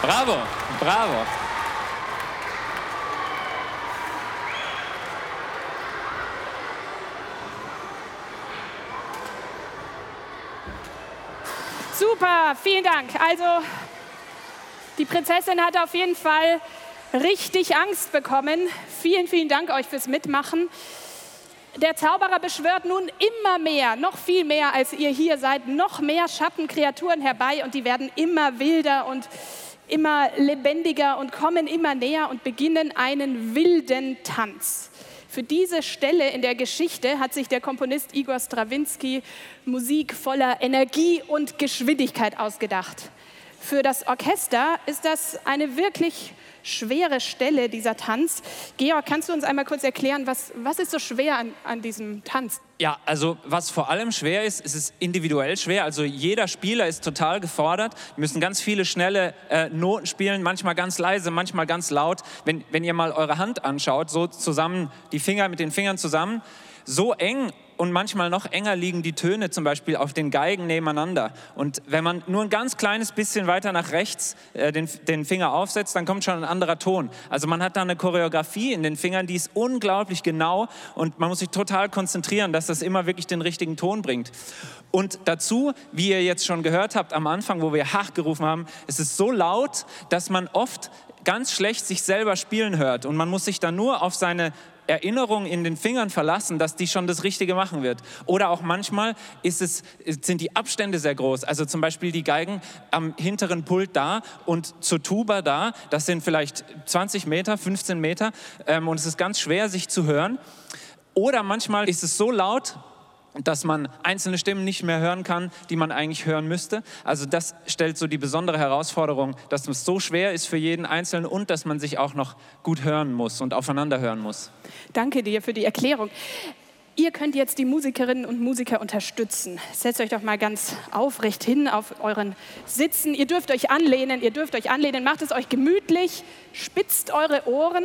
Bravo, bravo. Super, vielen Dank. Also, die Prinzessin hat auf jeden Fall richtig Angst bekommen. Vielen, vielen Dank euch fürs Mitmachen. Der Zauberer beschwört nun immer mehr, noch viel mehr als ihr hier seid, noch mehr Schattenkreaturen herbei und die werden immer wilder und immer lebendiger und kommen immer näher und beginnen einen wilden Tanz. Für diese Stelle in der Geschichte hat sich der Komponist Igor Strawinski Musik voller Energie und Geschwindigkeit ausgedacht. Für das Orchester ist das eine wirklich schwere Stelle, dieser Tanz. Georg, kannst du uns einmal kurz erklären, was ist so schwer an diesem Tanz? Ja, also was vor allem schwer ist, es ist individuell schwer. Also jeder Spieler ist total gefordert. Wir müssen ganz viele schnelle Noten spielen, manchmal ganz leise, manchmal ganz laut. Wenn ihr mal eure Hand anschaut, so zusammen, die Finger mit den Fingern zusammen, so eng und manchmal noch enger liegen die Töne zum Beispiel auf den Geigen nebeneinander. Und wenn man nur ein ganz kleines bisschen weiter nach rechts den Finger aufsetzt, dann kommt schon ein anderer Ton. Also man hat da eine Choreografie in den Fingern, die ist unglaublich genau und man muss sich total konzentrieren, dass das immer wirklich den richtigen Ton bringt. Und dazu, wie ihr jetzt schon gehört habt am Anfang, wo wir Hach gerufen haben, es ist so laut, dass man oft ganz schlecht sich selber spielen hört und man muss sich dann nur auf seine Erinnerung in den Fingern verlassen, dass die schon das Richtige machen wird. Oder auch manchmal sind die Abstände sehr groß. Also zum Beispiel die Geigen am hinteren Pult da und zur Tuba da, das sind vielleicht 20 Meter, 15 Meter und es ist ganz schwer, sich zu hören. Oder manchmal ist es so laut, dass man einzelne Stimmen nicht mehr hören kann, die man eigentlich hören müsste. Also das stellt so die besondere Herausforderung, dass es so schwer ist für jeden Einzelnen und dass man sich auch noch gut hören muss und aufeinander hören muss. Danke dir für die Erklärung. Ihr könnt jetzt die Musikerinnen und Musiker unterstützen. Setzt euch doch mal ganz aufrecht hin auf euren Sitzen. Ihr dürft euch anlehnen, macht es euch gemütlich, spitzt eure Ohren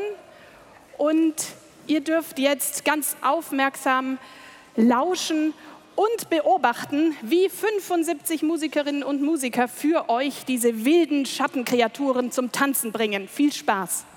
und ihr dürft jetzt ganz aufmerksam lauschen und beobachten, wie 75 Musikerinnen und Musiker für euch diese wilden Schattenkreaturen zum Tanzen bringen. Viel Spaß!